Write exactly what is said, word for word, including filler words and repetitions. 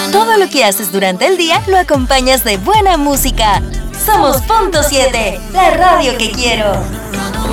Todo lo que haces durante el día lo acompañas de buena música. Somos Punto siete, la radio que quiero.